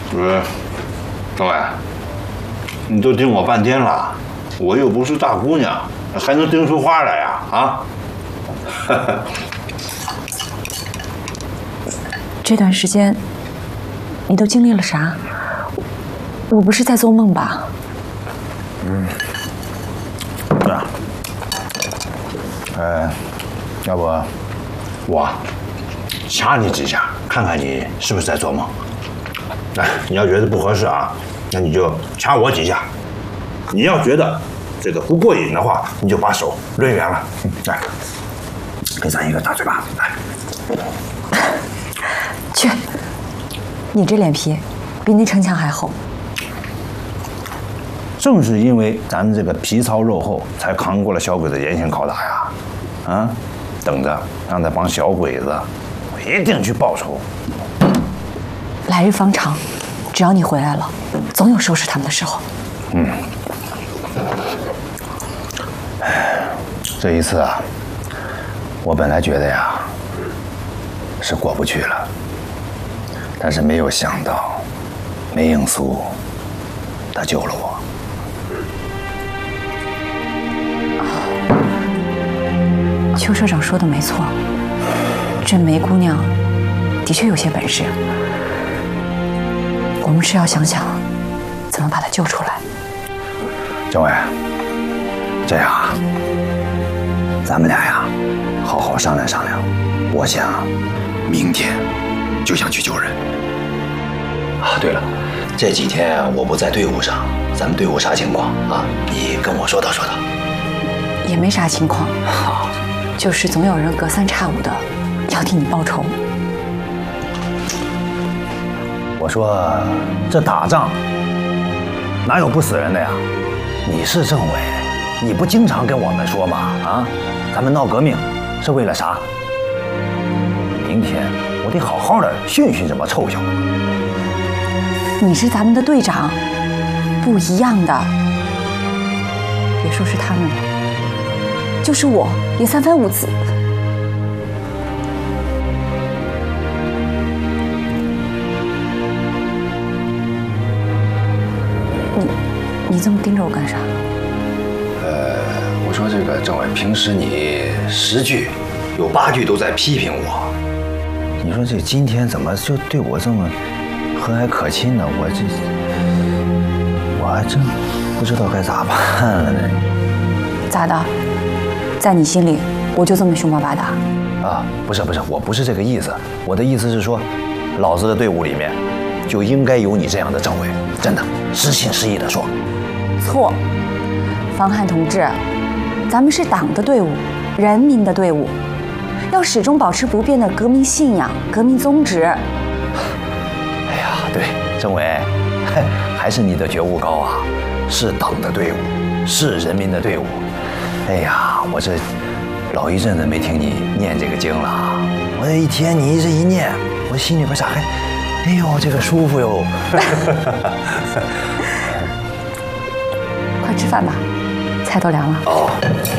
政委，你都盯我半天了，我又不是大姑娘，还能盯出花来呀？啊？ 这段时间，你都经历了啥？我不是在做梦吧？ 是啊。要不我掐你几下，看看你是不是在做梦。哎，你要觉得不合适啊，那你就掐我几下。你要觉得这个不过瘾的话，你就把手抡圆了，来，给咱一个大嘴巴，来。 去，你这脸皮比那城墙还厚。 正是因为咱这个皮糙肉厚，才扛过了小鬼子严刑拷打呀！啊，等着让那帮小鬼子，我一定去报仇。 来日方长，只要你回来了，总有收拾他们的时候。 这一次啊，我本来觉得呀，是过不去了，但是没有想到，梅应苏，他救了我。 邱社长说的没错，这梅姑娘的确有些本事，我们是要想想怎么把她救出来。 政委，这样啊，咱们俩呀，好好商量商量。我想，明天就想去救人。啊，对了，这几天我不在队伍上，咱们队伍啥情况啊？你跟我说道说道。 也没啥情况， 好。 就是总有人隔三差五的要替你报仇。 我说，这打仗哪有不死人的呀？你是政委，你不经常跟我们说吗？啊，咱们闹革命是为了啥？明天我得好好的训训这帮臭小子。 你是咱们的队长，不一样的。别说是他们了，就是我也三番五次。你这么盯着我干啥？ 我说这个政委，平时你10句有8句都在批评我，你说这今天怎么就对我这么和蔼可亲呢？我还真不知道该咋办了呢。 咋的？在你心里，我就这么凶巴巴的？ 啊，不是，我不是这个意思。我的意思是说，老子的队伍里面就应该有你这样的政委，真的，实心实意的说。 错，方汉同志，咱们是党的队伍，人民的队伍，要始终保持不变的革命信仰、革命宗旨。 哎呀，对，政委，还是你的觉悟高啊！是党的队伍，是人民的队伍。哎呀，我这老一阵子没听你念这个经了，我这一天你这一念，我心里边咋还，哎呦，这个舒服哟！ 快吃饭吧，菜都凉了。 哦。